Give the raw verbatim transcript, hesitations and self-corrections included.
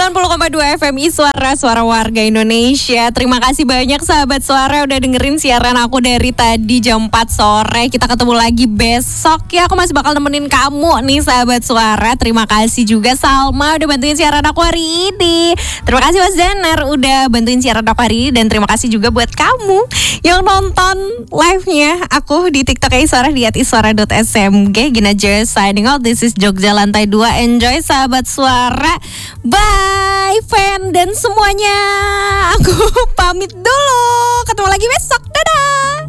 sembilan puluh koma dua F M Iswara, suara warga Indonesia. Terima kasih banyak sahabat suara udah dengerin siaran aku dari tadi jam empat sore. Kita ketemu lagi besok ya. Aku masih bakal nemenin kamu nih sahabat suara. Terima kasih juga Salma udah bantuin siaran aku hari ini. Terima kasih Mas Zanar udah bantuin siaran aku hari ini. Dan terima kasih juga buat kamu yang nonton live-nya aku di TikTok Iswara di at iswara dot s m g. Gina just signing out. This is Jogja Lantai dua. Enjoy sahabat suara. Bye fan dan semuanya. Aku pamit dulu. Ketemu lagi besok. Dadah.